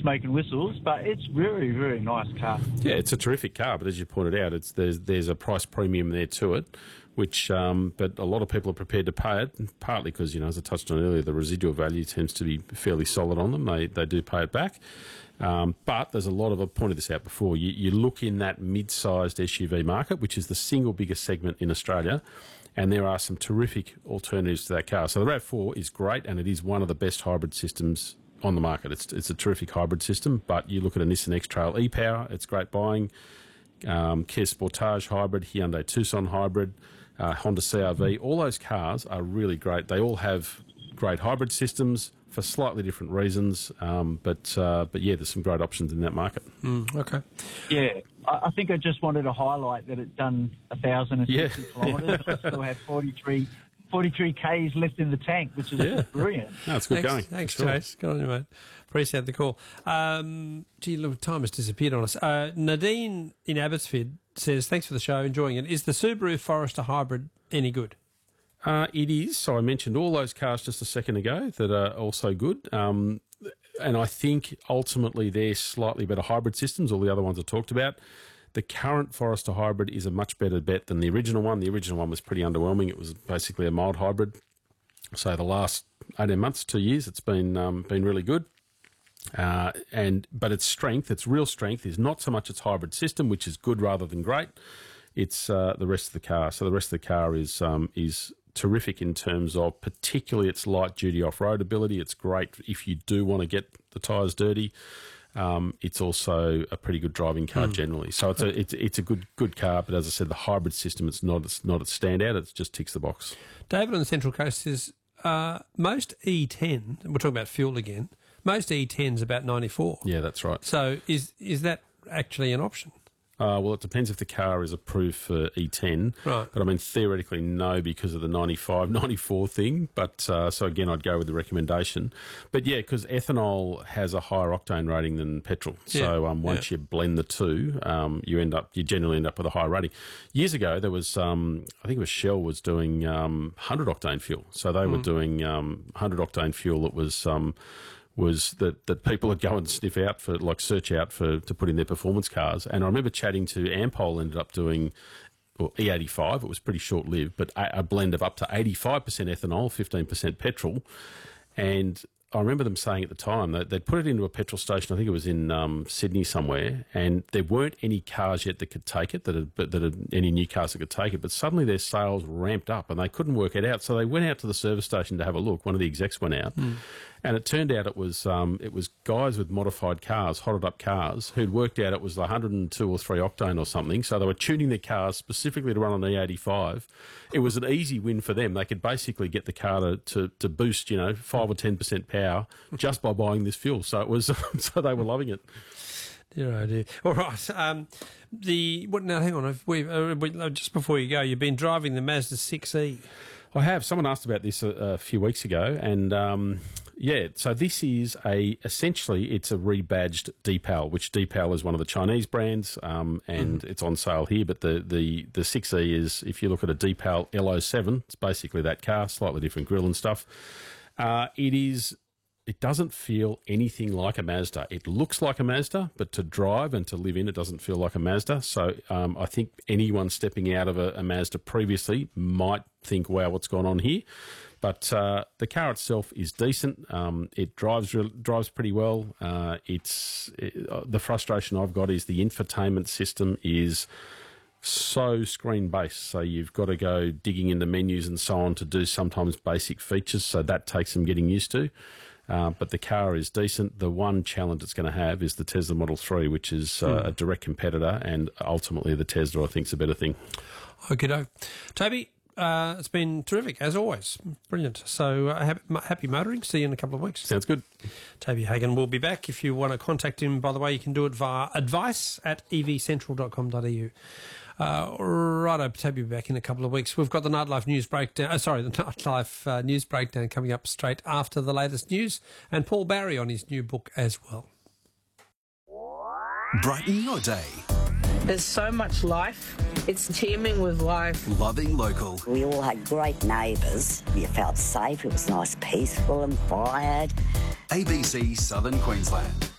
smoke and whistles, but it's very, very nice car. Yeah, it's a terrific car, but as you pointed out, there's a price premium there to it, which but a lot of people are prepared to pay it, partly because, as I touched on earlier, the residual value tends to be fairly solid on them. They do pay it back. But there's a lot of, I've pointed this out before, you look in that mid-sized SUV market, which is the single biggest segment in Australia, and there are some terrific alternatives to that car. So the RAV4 is great, and it is one of the best hybrid systems on the market. It's a terrific hybrid system, but you look at a Nissan X-Trail e-Power, it's great buying. Kia Sportage hybrid, Hyundai Tucson hybrid, Honda CR-V, all those cars are really great. They all have great hybrid systems for slightly different reasons, but yeah, there's some great options in that market. Okay. Yeah, I think I just wanted to highlight that it's done 1,060 kilometres. I still have 43 Ks left in the tank, which is brilliant. No, it's good going. Thanks, Chase. Good on you, mate. Appreciate the call. Look, time has disappeared on us. Nadine in Abbotsford says, thanks for the show, enjoying it. Is the Subaru Forester hybrid any good? It is. So I mentioned all those cars just a second ago that are also good. And I think ultimately they're slightly better hybrid systems, all the other ones I talked about. The current Forester hybrid is a much better bet than the original one. The original one was pretty underwhelming. It was basically a mild hybrid. So the last 18 months, 2 years, it's been really good. But its strength, its real strength, is not so much its hybrid system, which is good rather than great. It's the rest of the car. So the rest of the car is terrific in terms of particularly its light-duty off-road ability. It's great if you do want to get the tyres dirty. It's also a pretty good driving car generally. So it's a good car, but as I said, the hybrid system, it's not a standout. It just ticks the box. David on the Central Coast says, most E10, we're talking about fuel again, most E10's about 94. Yeah, that's right. So is that actually an option? Well, it depends if the car is approved for E10. Right. But, I mean, theoretically, no, because of the 95, 94 thing. But so, again, I'd go with the recommendation. But, yeah, because ethanol has a higher octane rating than petrol. So once you blend the two, you generally end up with a higher rating. Years ago, there was, I think it was Shell was doing 100-octane fuel. So they were doing 100-octane fuel that was that people would go and sniff out for, like search out for, to put in their performance cars. And I remember chatting to Ampol, ended up doing E85. It was pretty short-lived, but a blend of up to 85% ethanol, 15% petrol. And I remember them saying at the time that they'd put it into a petrol station, I think it was in Sydney somewhere, and there weren't any cars yet that could take it, that had any new cars that could take it, but suddenly their sales ramped up and they couldn't work it out. So they went out to the service station to have a look. One of the execs went out. And it turned out it was guys with modified cars, hotted up cars, who'd worked out it was 102 or 3 octane or something. So they were tuning their cars specifically to run on E85. It was an easy win for them. They could basically get the car to boost, 5 or 10% power just by buying this fuel. So it was, so they were loving it. Dear, oh dear. All right. Now, hang on. Just before you go, you've been driving the Mazda 6E. I have. Someone asked about this a few weeks ago, and so this is essentially it's a rebadged Deepal, which Deepal is one of the Chinese brands, and it's on sale here. But the 6E is, if you look at a Deepal L07, it's basically that car, slightly different grille and stuff. It doesn't feel anything like a Mazda. It looks like a Mazda, but to drive and to live in, it doesn't feel like a Mazda. So I think anyone stepping out of a Mazda previously might think, wow, what's going on here? But the car itself is decent. It drives pretty well. The frustration I've got is the infotainment system is so screen-based, so you've got to go digging into menus and so on to do sometimes basic features, so that takes some getting used to. But the car is decent. The one challenge it's going to have is the Tesla Model 3, which is a direct competitor, and ultimately the Tesla, I think, is a better thing. Okey-doke. Toby, it's been terrific, as always. Brilliant. So happy motoring. See you in a couple of weeks. Sounds good. Toby Hagan will be back. If you want to contact him, by the way, you can do it via advice@evcentral.com.au. Righto, Toby will be back in a couple of weeks. We've got the Nightlife News Breakdown. The Nightlife News Breakdown coming up straight after the latest news, and Paul Barry on his new book as well. Brighten your day. There's so much life. It's teeming with life. Loving local. We all had great neighbours. You felt safe. It was nice, peaceful and quiet. ABC Southern Queensland.